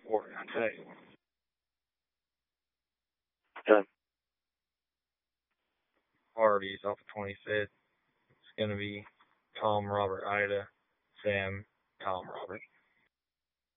for it, I tell you. Okay. Harvey's off of 25th. It's going to be Tom, Robert, Ida, Sam, Tom, Robert.